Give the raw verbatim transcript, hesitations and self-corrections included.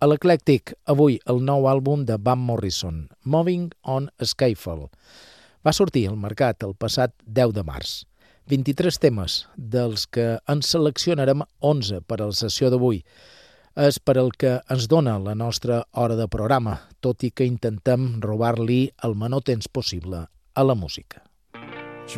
A l'Eclectic, avui el nou àlbum de Van Morrison, Moving on Skyfall. Va sortir al mercat el passat deu de març. vint-i-tres temes, dels que en seleccionarem onze per a la sessió d'avui. És per el que ens dona la nostra hora de programa, tot i que intentem robar-li el menor temps possible a la música.